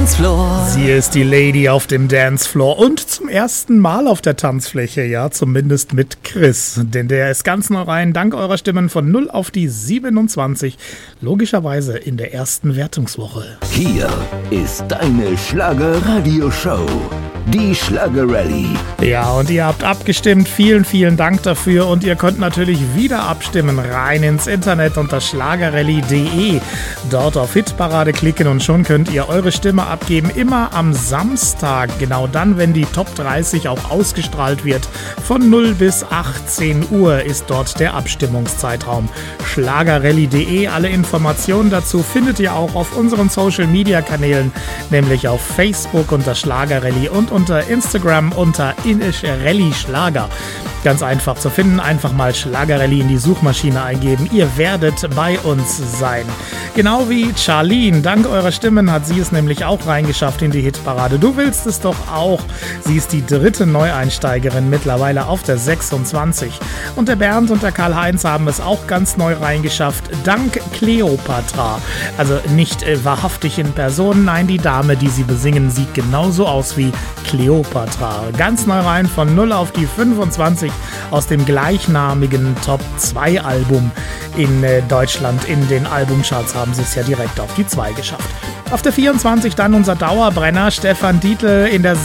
Dancefloor. Sie ist die Lady auf dem Dancefloor und zum ersten Mal auf der Tanzfläche, ja, zumindest mit Chris. Denn der ist ganz neu rein, dank eurer Stimmen von 0 auf die 27, logischerweise in der ersten Wertungswoche. Hier ist deine Schlager-Radio-Show, die Schlager-Rallye. Ja, und ihr habt abgestimmt, vielen, vielen Dank dafür und ihr könnt natürlich wieder abstimmen, rein ins Internet unter schlagerrallye.de. Dort auf Hitparade klicken und schon könnt ihr eure Stimme abgeben, immer am Samstag, genau dann, wenn die Top 30 auch ausgestrahlt wird. Von 0 bis 18 Uhr ist dort der Abstimmungszeitraum. Schlagerrallye.de, alle Informationen dazu findet ihr auch auf unseren Social-Media-Kanälen, nämlich auf Facebook unter Schlagerrallye und unter Instagram unter Rallye Schlager. Ganz einfach zu finden, einfach mal Schlagerrallye in die Suchmaschine eingeben. Ihr werdet bei uns sein. Genau wie Charlene, dank eurer Stimmen hat sie es nämlich auch reingeschafft in die Hitparade. Du willst es doch auch. Sie ist die dritte Neueinsteigerin, mittlerweile auf der 26. Und der Bernd und der Karl-Heinz haben es auch ganz neu reingeschafft, dank Kleopatra. Also nicht wahrhaftig in Person, nein, die Dame, die sie besingen, sieht genauso aus wie Kleopatra. Ganz neu rein von 0 auf die 25 aus dem gleichnamigen Top 2 Album in Deutschland. In den Albumcharts haben sie es ja direkt auf die 2 geschafft. Auf der 24 dann unser Dauerbrenner Stefan Dietl in der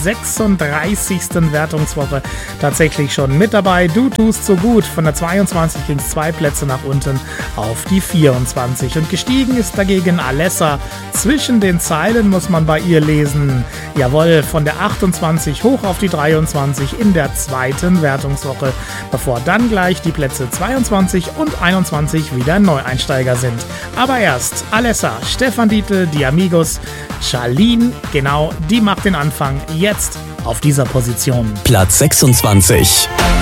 36. Wertungswoche tatsächlich schon mit dabei. Du tust so gut. Von der 22 ging es 2 Plätze nach unten auf die 24. Und gestiegen ist dagegen Alessa. Zwischen den Zeilen muss man bei ihr lesen. Jawohl, von der 28 hoch auf die 23 in der 2. Wertungswoche, bevor dann gleich die Plätze 22 und 21 wieder Neueinsteiger sind. Aber erst Alessa, Stefan Dietl, die Amigos, Charlene, genau, die macht den Anfang jetzt auf dieser Position. Platz 26.